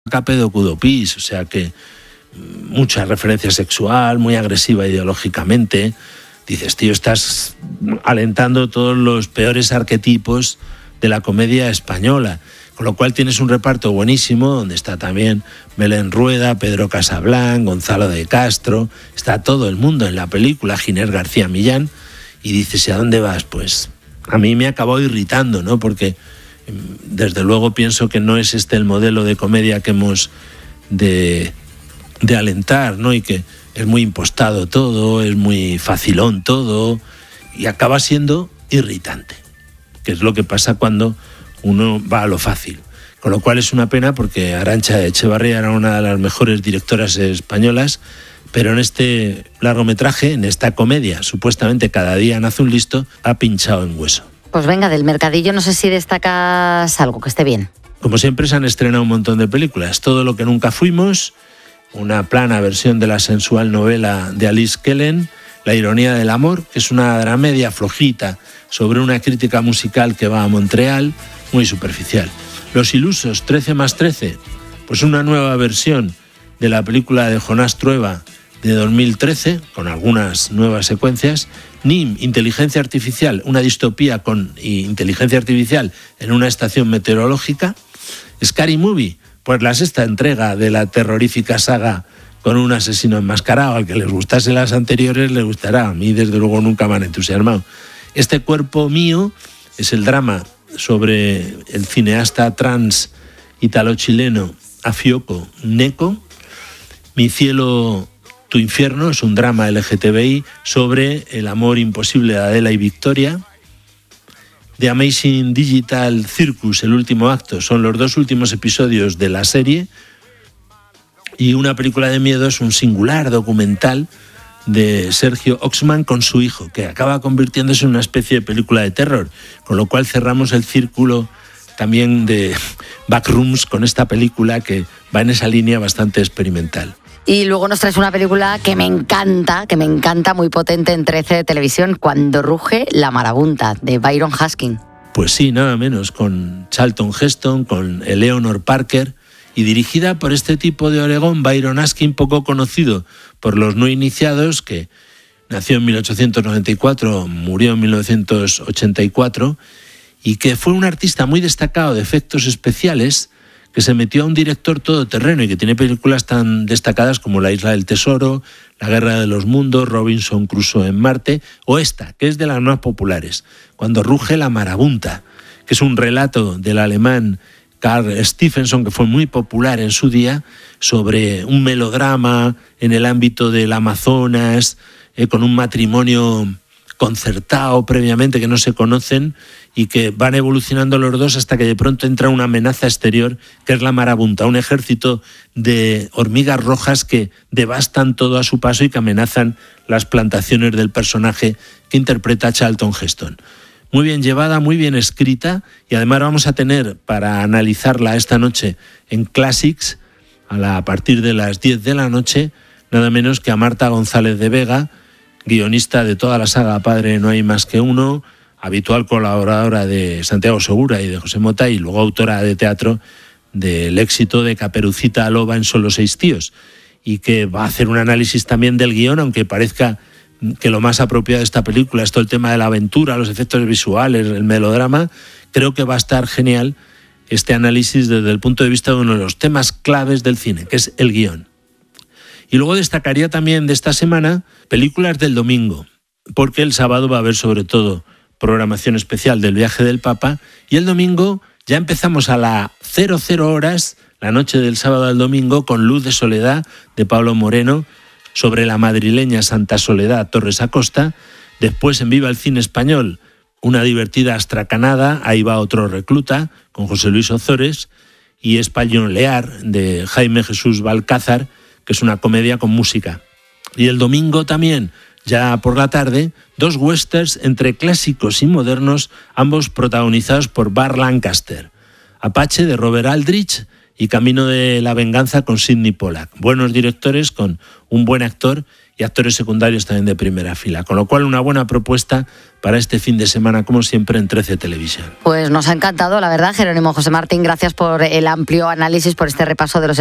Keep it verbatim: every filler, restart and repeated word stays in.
Capedocudopis, o sea que mucha referencia sexual, muy agresiva ideológicamente. Dices, tío, estás alentando todos los peores arquetipos de la comedia española, con lo cual tienes un reparto buenísimo, donde está también Belén Rueda, Pedro Casablanc, Gonzalo de Castro, está todo el mundo en la película, Ginés García Millán, y dices, ¿y a dónde vas? Pues a mí me acabó irritando, ¿no? Porque desde luego pienso que no es este el modelo de comedia que hemos de, de alentar, ¿no? Y que es muy impostado todo, es muy facilón todo, y acaba siendo irritante, que es lo que pasa cuando uno va a lo fácil. Con lo cual es una pena, porque Arantxa Echevarría era una de las mejores directoras españolas, pero en este largometraje, en esta comedia, supuestamente Cada día nace un listo, ha pinchado en hueso. Pues venga, del mercadillo no sé si destacas algo que esté bien. Como siempre se han estrenado un montón de películas. Todo lo que nunca fuimos, una plana versión de la sensual novela de Alice Kellen, La ironía del amor, que es una dramedia flojita sobre una crítica musical que va a Montreal, muy superficial. Los ilusos, trece más trece, pues una nueva versión de la película de Jonás Trueba de dos mil trece, con algunas nuevas secuencias. N I M, Inteligencia Artificial, una distopía con inteligencia artificial en una estación meteorológica. Scary Movie, pues la sexta entrega de la terrorífica saga con un asesino enmascarado. Al que les gustase las anteriores le gustará, a mí desde luego nunca me han entusiasmado. Este cuerpo mío es el drama sobre el cineasta trans italo-chileno Afioco Neko. Mi cielo, tu infierno, es un drama L G T B I sobre el amor imposible de Adela y Victoria. The Amazing Digital Circus, el último acto, son los dos últimos episodios de la serie. Y una película de miedo es un singular documental de Sergio Oxman con su hijo, que acaba convirtiéndose en una especie de película de terror, con lo cual cerramos el círculo también de Backrooms con esta película que va en esa línea bastante experimental. Y luego nos traes una película que me encanta, que me encanta, muy potente en trece de televisión, Cuando ruge la marabunta, de Byron Haskin. Pues sí, nada menos, con Charlton Heston, con Eleanor Parker, y dirigida por este tipo de Oregón, Byron Haskin, poco conocido por los no iniciados, que nació en mil ochocientos noventa y cuatro, murió en mil novecientos ochenta y cuatro, y que fue un artista muy destacado de efectos especiales, que se metió a un director todoterreno y que tiene películas tan destacadas como La isla del tesoro, La guerra de los mundos, Robinson Crusoe en Marte, o esta, que es de las más populares, Cuando ruge la marabunta, que es un relato del alemán Carl Stephenson, que fue muy popular en su día, sobre un melodrama en el ámbito del Amazonas, eh, con un matrimonio concertado previamente, que no se conocen, y que van evolucionando los dos hasta que de pronto entra una amenaza exterior, que es la marabunta, un ejército de hormigas rojas que devastan todo a su paso y que amenazan las plantaciones del personaje que interpreta Charlton Heston. Muy bien llevada, muy bien escrita, y además vamos a tener para analizarla esta noche en Classics, a, la, a partir de las diez de la noche, nada menos que a Marta González de Vega, guionista de toda la saga Padre no hay más que uno, habitual colaboradora de Santiago Segura y de José Mota, y luego autora de teatro del éxito de Caperucita Loba en Solo seis tíos, y que va a hacer un análisis también del guión, aunque parezca que lo más apropiado de esta película es todo el tema de la aventura, los efectos visuales, el melodrama. Creo que va a estar genial este análisis desde el punto de vista de uno de los temas claves del cine, que es el guión. Y luego destacaría también de esta semana películas del domingo, porque el sábado va a haber sobre todo programación especial del viaje del Papa, y el domingo ya empezamos a las cero cero horas, la noche del sábado al domingo, con Luz de Soledad, de Pablo Moreno, sobre la madrileña Santa Soledad Torres Acosta. Después en Viva el Cine Español, una divertida astracanada, Ahí va otro recluta, con José Luis Ozores, y Españolear, de Jaime Jesús Balcázar, que es una comedia con música. Y el domingo también, ya por la tarde, dos westerns entre clásicos y modernos, ambos protagonizados por Burt Lancaster. Apache, de Robert Aldrich, y Camino de la venganza con Sidney Pollack. Buenos directores con un buen actor y actores secundarios también de primera fila. Con lo cual, una buena propuesta para este fin de semana, como siempre, en trece Televisión. Pues nos ha encantado, la verdad, Jerónimo José Martín. Gracias por el amplio análisis, por este repaso de los